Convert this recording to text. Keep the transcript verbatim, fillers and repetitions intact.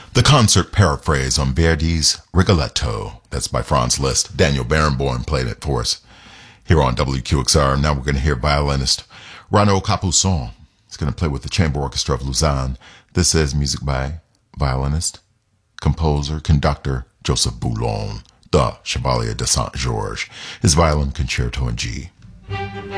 The concert paraphrase on Verdi's Rigoletto. That's by Franz Liszt. Daniel Barenboim played it for us here on W Q X R. Now we're going to hear violinist Renaud Capuçon. He's going to play with the Chamber Orchestra of Lausanne. This is music by violinist, composer, conductor Joseph Boulogne, the Chevalier de Saint-Georges. His violin concerto in G.